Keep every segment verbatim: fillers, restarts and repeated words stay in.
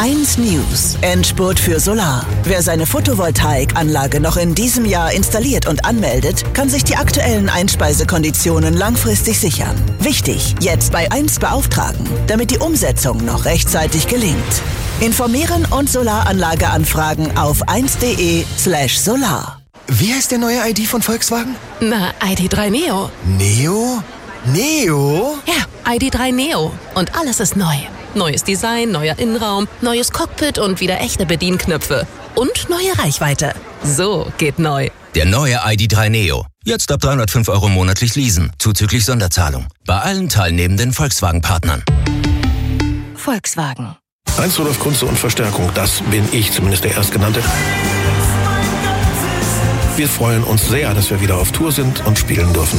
eins News. Endspurt für Solar. Wer seine Photovoltaikanlage noch in diesem Jahr installiert und anmeldet, kann sich die aktuellen Einspeisekonditionen langfristig sichern. Wichtig, jetzt bei eins beauftragen, damit die Umsetzung noch rechtzeitig gelingt. Informieren und Solaranlage anfragen auf eins.de slash solar. Wie heißt der neue I D von Volkswagen? Na, I D drei Neo. Neo? Neo? Ja, I D drei Neo. Und alles ist neu. Neues Design, neuer Innenraum, neues Cockpit und wieder echte Bedienknöpfe. Und neue Reichweite. So geht neu. Der neue I D drei Neo. Jetzt ab dreihundertfünf Euro monatlich leasen, zuzüglich Sonderzahlung. Bei allen teilnehmenden Volkswagen-Partnern. Volkswagen. Heinz Rudolf Kunze und Verstärkung, das bin ich, zumindest der Erstgenannte. Wir freuen uns sehr, dass wir wieder auf Tour sind und spielen dürfen.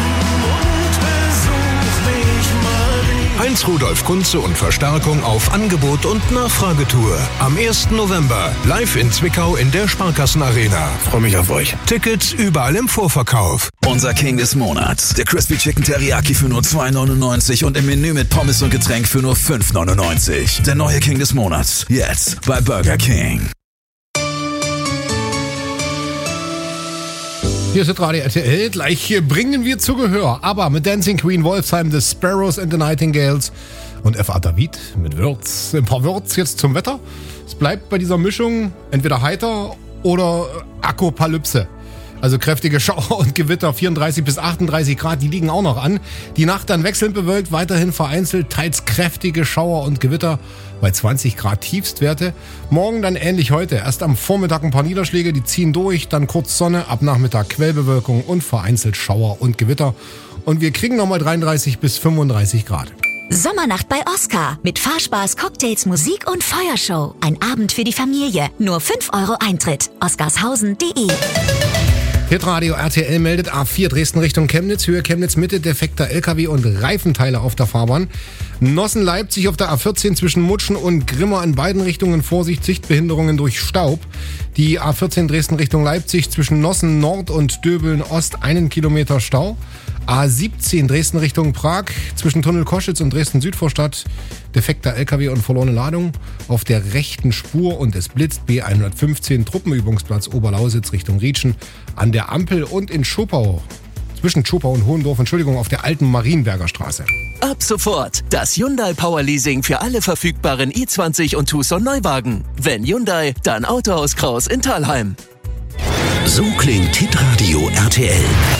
Heinz Rudolf Kunze und Verstärkung auf Angebot und Nachfragetour. Am ersten November live in Zwickau in der Sparkassenarena. Freue mich auf euch. Tickets überall im Vorverkauf. Unser King des Monats. Der Crispy Chicken Teriyaki für nur zwei neunundneunzig und im Menü mit Pommes und Getränk für nur fünf neunundneunzig. Der neue King des Monats. Jetzt bei Burger King. Hier ist Radio R T L, gleich bringen wir zu Gehör, aber mit Dancing Queen, Wolfsheim, The Sparrows and the Nightingales und F A David mit Würz. Ein paar Würz jetzt zum Wetter. Es bleibt bei dieser Mischung entweder heiter oder Apokalypse. Also kräftige Schauer und Gewitter, vierunddreißig bis achtunddreißig Grad, die liegen auch noch an. Die Nacht dann wechselnd bewölkt, weiterhin vereinzelt, teils kräftige Schauer und Gewitter bei zwanzig Grad Tiefstwerte. Morgen dann ähnlich heute. Erst am Vormittag ein paar Niederschläge, die ziehen durch, dann kurz Sonne, ab Nachmittag Quellbewölkung und vereinzelt Schauer und Gewitter. Und wir kriegen nochmal dreiunddreißig bis fünfunddreißig Grad. Sommernacht bei Oscar mit Fahrspaß, Cocktails, Musik und Feuershow. Ein Abend für die Familie. Nur fünf Euro Eintritt. oscarshausen punkt de. Hitradio R T L meldet A vier Dresden Richtung Chemnitz, Höhe Chemnitz Mitte, defekter L K W und Reifenteile auf der Fahrbahn. Nossen-Leipzig auf der A vierzehn zwischen Mutschen und Grimma in beiden Richtungen, Vorsicht, Sichtbehinderungen durch Staub. Die A vierzehn Dresden Richtung Leipzig zwischen Nossen Nord und Döbeln Ost einen Kilometer Stau. A siebzehn Dresden Richtung Prag zwischen Tunnel Koschitz und Dresden Südvorstadt, defekter L K W und verlorene Ladung auf der rechten Spur und es blitzt. B hundertfünfzehn Truppenübungsplatz Oberlausitz Richtung Rietschen an der Ampel und in Schopau, zwischen Schopau und Hohendorf, Entschuldigung, auf der alten Marienberger Straße. Ab sofort das Hyundai Power Leasing für alle verfügbaren i zwanzig und Tucson Neuwagen. Wenn Hyundai, dann Autohaus Kraus in Thalheim. So klingt Hitradio R T L.